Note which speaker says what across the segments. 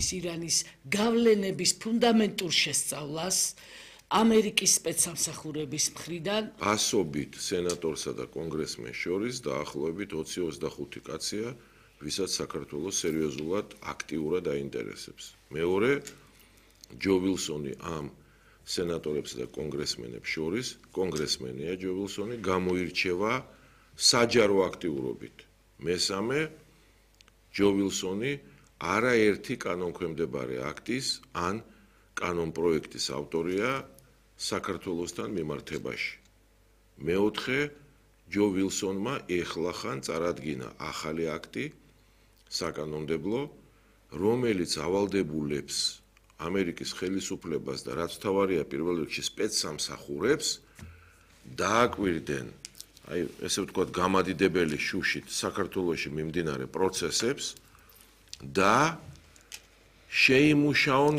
Speaker 1: ირანის გავლენების ფუნდამენტურ შესწავლას ამერიკის სპეცსამსახურების მხრიდან
Speaker 2: ასობით სენატორსა და კონგრესმენს შორის დაახლოებით 20-25 კაცია, ვისაც საქართველოს სერიოზულად აქტიურად აინტერესებს. მეორე, ჯო ვილსონი ამ სენატორებს და კონგრესმენებს შორის, კონგრესმენია ჯო ვილსონი, გამოირჩევა საჯარო აქტიურობით. მესამე, ჯო ვილსონი არაერთი კანონქვემდებარე აქტის ან კანონპროექტის ავტორია საქართველოსთან მიმართებაში. მეოთხე, ჯო ვილსონმა ეხლახან წარადგინა ახალი აქტი საკანონმდებლო, რომელიც ავალდებულებს ამერიკის ხელისუფლებას და რაც თავარია პირველ რიგში სპეცსამსახურებს დააკვირდნენ, ესე ვთქვათ, გამადიდებელი შუშით საქართველოში მიმდინარე პროცესებს და შეიმუშაონ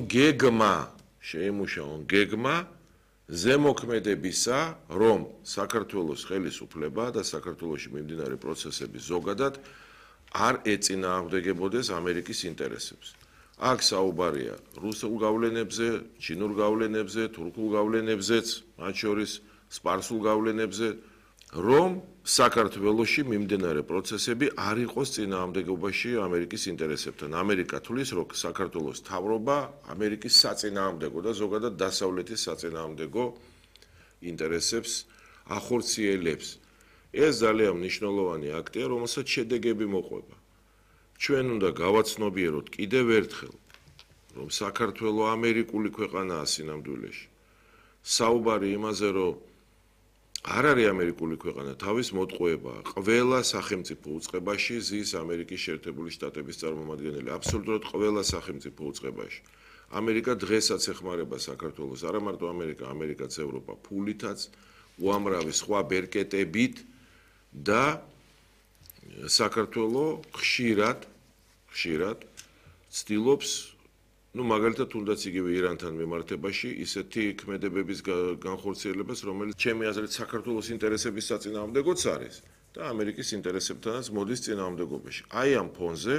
Speaker 2: გეგმა ზემოქმედებისა, რომ საქართველოს ხელისუფლება და საქართველოში მიმდინარე პროცესები ზოგადად არ ეწინააღმდეგებოდეს ამერიკის ინტერესებს. აქ საუბარია რუსულ გავლენებზე, ჩინურ გავლენებზე, თურქულ გავლენებზეც, მათ შორის სპარსულ გავლენებზე, რომ საქართველოში მიმდინარე პროცესები არ იყოს წინააღმდეგობაში ამერიკის ინტერესებთან. ამერიკა თვლის, რომ საქართველოს მთავრობა ამერიკის საწინააღმდეგო და ზოგადად დასავლეთის საწინააღმდეგო ინტერესებს ახორციელებს. ეს ძალიან მნიშვნელოვანი აქტია, რომელსაც შედეგები მოყვება. ჩვენ უნდა გავაცნობიეროთ კიდევ ერთხელ, რომ საქართველო ამერიკული ქვეყანაა სინამდვილეში. საუბარი იმაზე, რომ არ არის ამერიკული ქვეყანა, თავის მოტყუებაა. ყველა სახელმწიფო უწყებაში ზის ამერიკის შეერთებული შტატების წარმომადგენელი, აბსოლუტურად ყველა სახელმწიფო უწყებაში. ამერიკა დღესაც ეხმარება საქართველოს, არა მარტო ამერიკა, ამერიკაც ევროპა ფულითაც, უამრავი სხვა ბერკეტებით და საქართველო ხშირად ცდილობს, მაგალითად თუნდაც იგივე ირანთან მიმართებაში ისეთი ქმედებების განხორციელებას, რომელიც ჩემი აზრით საქართველოს ინტერესების საწინააღმდეგოც არის და ამერიკის ინტერესებთანაც მოდის წინააღმდეგობაში. აი ამ ფონზე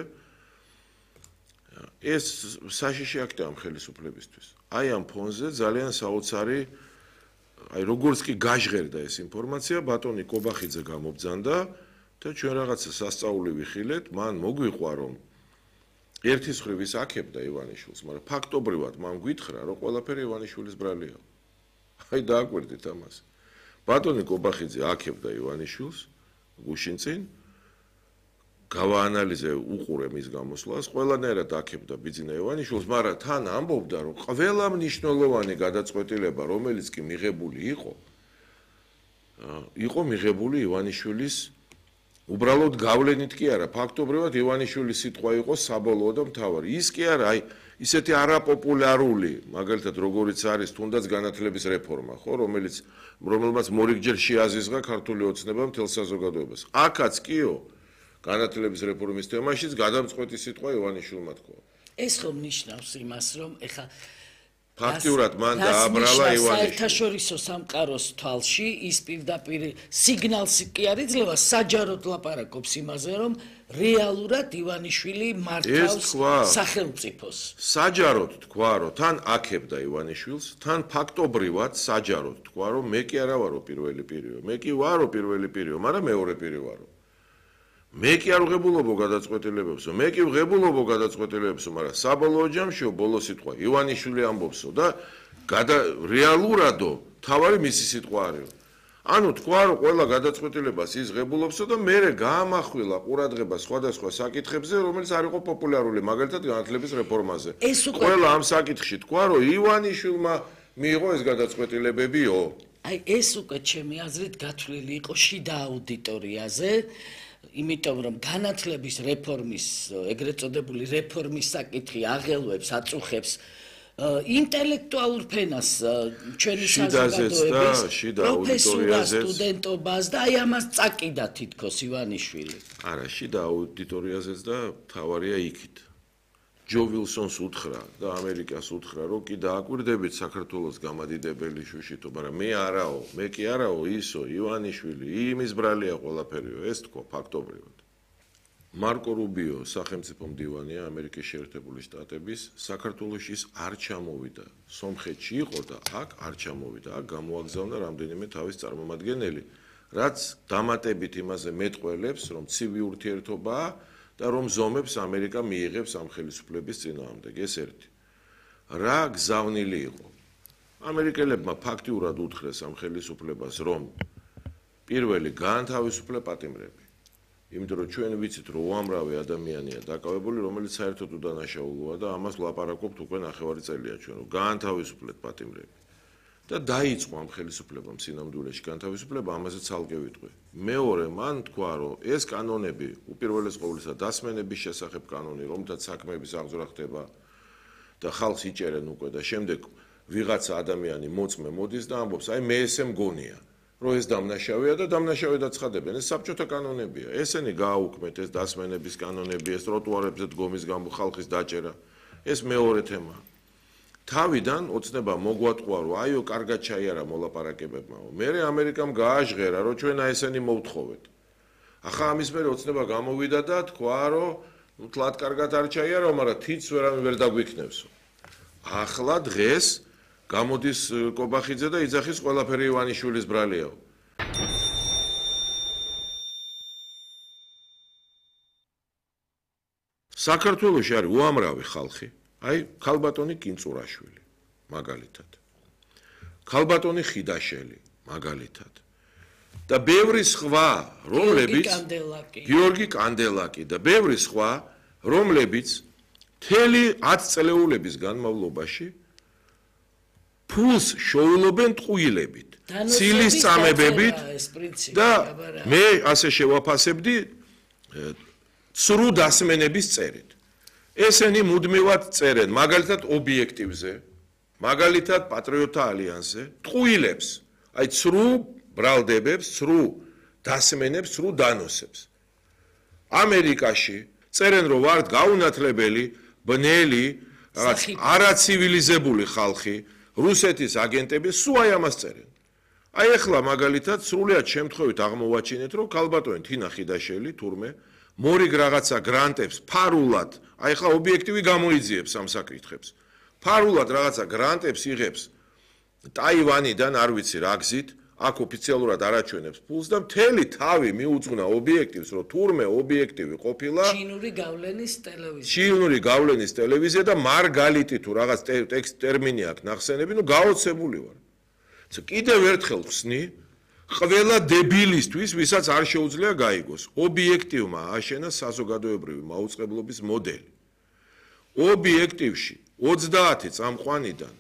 Speaker 2: ეს საშიში აქტია ამ ხელისუფლებისთვის. აი ამ ფონზე ძალიან საოცარი, როგორც კი გაჟღერდა ეს ინფორმაცია, ბატონი კობახიძე გამობძანდა და ჩვენ რაღაცა სასწაული ვიხილეთ, მან მოგვიყვა, რომ ერთის მხრივ ის აქებდა ივანიშვილს, მაგრამ ფაქტობრივად მან გვითხრა, რომ ყველაფერი ივანიშვილის ბრალია. აი დააკვირდით ამას. ბატონი კობახიძე აქებდა ივანიშვილს გუშინ წინ, გავაანალიზე უყურე მის გამოსვლას, ყველანაირად აქებდა ბიძინა ივანიშვილს, მაგრამ თან ამბობდა, რომ ყველა მნიშვნელოვანი გადაწყვეტილება, რომელიც კი მიღებული იყო მიღებული ივანიშვილის უბრალოდ გავლენით კი არა, ფაქტობრივად ივანიშვილის სიტყვა იყო საბოლოო და მთავარი. ის კი არა, ისეთი არაპოპულარული, მაგალითად როგორიც არის თუნდაც განათლების რეფორმა, ხო, რომელმაც მორიგჯერ შეაზიზღა ქართული ოცნება მთელ საზოგადოებას. აქაც კიო, განათლების რეფორმის თემაშიც გადამწყვეტი სიტყვა ივანიშვილმა თქვა.
Speaker 1: ეს ხომ ნიშნავს იმას, რომ ეხა
Speaker 2: ფაქტიურად მან დააბრალა ივანიშვილი.
Speaker 1: საერთაშორისო სამყაროს თვალში ის პირდაპირ სიგნალს კი არ იძლევა, საჯაროდ ლაპარაკობს იმაზე, რომ რეალურად ივანიშვილი მართავს სახელმწიფოს.
Speaker 2: საჯაროდ თქვა, რომ თან აქებდა ივანიშვილს, თან ფაქტობრივად საჯაროდ თქვა, რომ მე კი არა ვარო პირველი პირიო, მე კი ვარო პირველი პირიო, მაგრამ მეორე პირი ვარო. მე კი არ ვღებულობო გადაწყვეტილებებსო, მე კი ვღებულობო გადაწყვეტილებებსო, მაგრამ საბოლოო ჯამშიო ბოლო სიტყვა ივანიშვილი ამბობსო და რეალურადო თავარი მისი სიტყვა არის. ანუ თქვა, რომ ყველა გადაწყვეტილებას ის ღებულობსო და მერე გაამახვილა ყურადღება სხვადასხვა საკითხებზე, რომელიც არ იყო პოპულარული, მაგალითად განათლების რეფორმაზე. ყველა ამ საკითხში თქვა, რომ ივანიშვილმა მიიღო ეს გადაწყვეტილებებიო.
Speaker 1: აი ეს უკვე ჩემი აზრით გათვლილი იყო შიდა აუდიტორიაზე. იმიტომ რომ განათლების რეფორმის, ეგრეთ წოდებული რეფორმის საკითხი აღელვებს, აწუხებს ინტელექტუალურ ფენას ჩვენი საზოგადოების, პროფესორას, სტუდენტობას და აი ამას წაკიდა თითქოს ივანიშვილი.
Speaker 2: არა, შიდა აუდიტორიაზეც და თავარია იქით. ჯო ვილსონს უთხრა და ამერიკას უთხრა, რომ კი დააკვირდებით საქართველოს გამადიდებელი შუშითო, მაგრამ მე კი არაო, ისო, ივანიშვილი, იმის ბრალია ყველაფერიო, ეს თქო ფაქტობრივად. მარკო რუბიო სახელმწიფო მდივანია ამერიკის შეერთებული შტატების საქართველოში ის არ ჩამოვიდა სომხეთში იყო და აქ არ ჩამოვიდა აქ გამოაგზავნა რამდენიმე თავის წარმომადგენელი რაც დამატებით იმაზე მეტყველებს რომ ცივი ურთიერთობაა და რომ ზომებს ამერიკა მიიღებს ამ ხელისუფლების წინააღმდეგ ეს ერთი რა გზავნილი იყო ამერიკელებმა ფაქტიურად უთხრეს ამ ხელისუფლებას რომ პირველი გაანთავისუფლე პატიმრები იმიტომ რომ ჩვენ ვიცით რომ უამრავი ადამიანია დაკავებული რომელიც საერთოდ უდანაშაულოა და ამას ვლაპარაკობთ უკვე ნახევარი წელია ჩვენ რომ გაანთავისუფლეთ პატიმრები და დაიწყო ამ ხელისუფლებამ სინამდვილეში განთავისუფლება ამაზე ცალკე ვიტყვი მეორე მან თქვა რომ ეს კანონები უპირველეს ყოვლისა დასმენების შესახებ კანონი რომლითაც საქმეების აღძვრა ხდება და ხალხს იჭერენ უკვე და შემდეგ ვიღაცა ადამიანი მოწმე მოდის და ამბობს აი მე ესე მგონია რომ ეს დამნაშავეა და დამნაშავე დაცხადებენ ეს საბჭოთა კანონებია ესენი გააუქმეთ ეს დასმენების კანონები ეს ტროტუარებზე დგომის გამო ხალხის დაჭერა ეს მეორე თემა თავიდან ოცნება მოგვატყვა რომ აიო კარგად ჩაიარა მოლაპარაკებებმაო მერე ამერიკამ გააჟღერა რომ ჩვენ აი ესენი მოვთხოვეთ ახლა ამის მერე ოცნება გამოვიდა და თქვა რომ თლად კარგად არ ჩაიარო მაგრამ თიც ვერ დაგვიქნევსო ახლა დღეს გამოდის კობახიძე და იძახის ყველაფერი ივანიშვილის ბრალიაო საქართველოში არის უამრავი ხალხი აი ქალბატონი კინწურაშვილი მაგალითად ქალბატონი ხიდაშელი მაგალითად და ბევრი სხვა რომლებიც გიორგი კანდელაკი და ბევრი სხვა რომლებიც მთელი 10 წელეულების განმავლობაში ფულს შოულობენ ტყუილებით ცილის წამებებით და მე ასე შევაფასებდი ცრუ დასმენების წერით ესენი მუდმივად წერენ მაგალითად ობიექტივზე მაგალითად პატრიოტთა ალიანსზე ტყუილებს აი ცრუ ბრალდებებს ცრუ დასმენებს ცრუ დანოსებს ამერიკაში წერენ რომ ვართ გაუნათლებელი ბნელი რაღაც არაცივილიზებული ხალხი რუსეთის აგენტები სულ აი ამას წერენ აი ახლა მაგალითად სრულიად შემთხვევით აღმოვაჩინეთ რომ ქალბატონი თინა ხიდაშელი თურმე მორიგ რაღაცა გრანტებს ფარულად აი ახლა ობიექტივი გამოიძიებს ამ საკითხებს ფარულად რაღაცა გრანტებს იღებს ტაივანიდან არ ვიცი რა გზით აქ ოფიციალურად არაჩვენებს ფულს და მთელი თავი მიუძღვნა ობიექტივს რომ თურმე ობიექტივი ყოფილა ჩინური გავლენის ტელევიზია და მარგალიტი თუ რაღაც ტერმინი აქვს ნახსენები ნუ გაოცებული ვარ კიდევ ერთხელ ხსნი ყველა დებილისთვის ვისაც არ შეუძლია გაიგოს ობიექტივმა აშენა საზოგადოებრივი მაუწყებლობის მოდელი ობიექტივში 30 წამყვანიდან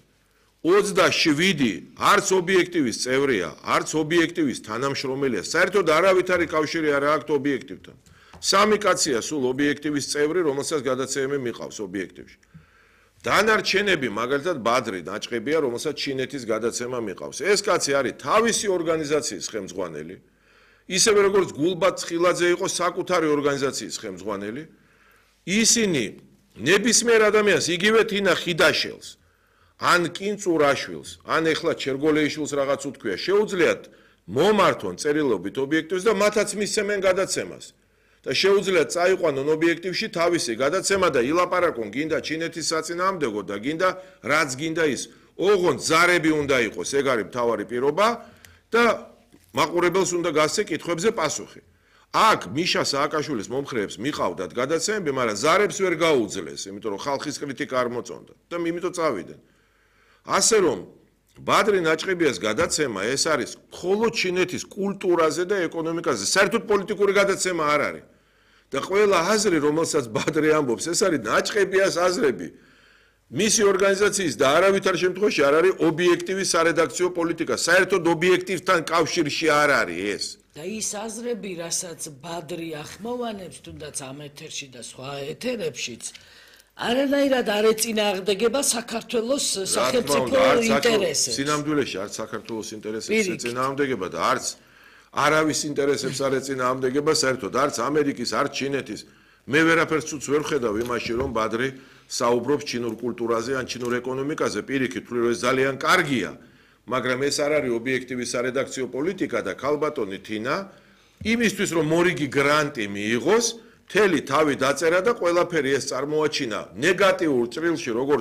Speaker 2: 27 არც ობიექტივის წევრია, არც ობიექტივის თანამშრომელია. საერთოდ არავითარი კავშირი არ აქვს ობიექტივთან. სამი კაცია სულ ობიექტივის წევრი, რომელსაც გადაცემები მიყავს ობიექტივში. დანარჩენები მაგალითად ბადრი ნაჭყებია, რომელსაც ჩინეთის გადაცემა მიყავს. ეს კაცი არის თავისი ორგანიზაციის ხელმძღვანელი, ისევე როგორც გულბად ცხილაძე იყო საკუთარი ორგანიზაციის ხელმძღვანელი. ისინი ნებისმიერ ადამიანს იგივე თინა ხიდაშელს ან კინწურაშვილს, ან ეხლა ჩერგოლეიშვილს რაღაც უთქვია, შეუძლიათ მომართონ წერილობით ობიექტივს და მათაც მისცემენ გადაცემას. და შეუძლიათ წაიყვანონ ობიექტივში თავისი გადაცემა და ილაპარაკონ გინდა ჩინეთის საწინააღმდეგო და გინდა რაც გინდა ის. ოღონდ ზარები უნდა იყოს, ეგ არის მთავარი პირობა და მაყურებელს უნდა გასცე კითხვებზე პასუხი. აქ მიშა სააკაშვილის მომხრეებს მიყავდათ გადაცემები, მაგრამ ზარებს ვერ გაუძლეს, იმიტომ რომ ხალხის კრიტიკა არ მოწონდა და იმიტომ წავიდნენ. ასე რომ ბადრი ნაჭყებიას გადაცემა ეს არის მხოლოდ ჩინეთის კულტურაზე და ეკონომიკაზე, საერთოდ პოლიტიკური გადაცემა არ არის. და ყველა აზრი, რომელსაც ბადრი ამბობს, ეს არის ნაჭყებიას აზრები. მისი ორგანიზაციის და არავითარ შემთხვევაში არ არის ობიექტივის სარედაქციო პოლიტიკა. საერთოდ ობიექტივთან კავშირში არ არის ეს.
Speaker 1: და ის აზრები, რასაც ბადრი ახმოვანებს, თუნდაც ამ ეთერში და სხვა ეთერებშიც, არანაირად არ ეწინააღმდეგება საქართველოს სახელმწიფო ინტერესებს.
Speaker 2: სინამდვილეში არც საქართველოს ინტერესებს ეწინააღმდეგება და არც არავის ინტერესებს არ ეწინააღმდეგება, საერთოდ არც ამერიკის, არც ჩინეთის. მე ვერაფერს ცუც ვერ ხედავ იმაში, რომ ბადრი საუბრობს ჩინურ კულტურაზე ან ჩინურ ეკონომიკაზე, პირიქით ვთვლი, რომ ეს ძალიან კარგია, მაგრამ ეს არ არის ობიექტივის სარედაქციო პოლიტიკა და ქალბატონი თინა იმისთვის, რომ მორიგი გრანტი მიიღოს, მთელი თავი დაწერა და ყველაფერი ეს წარმოაჩინა ნეგატიურ ჭრილში, როგორც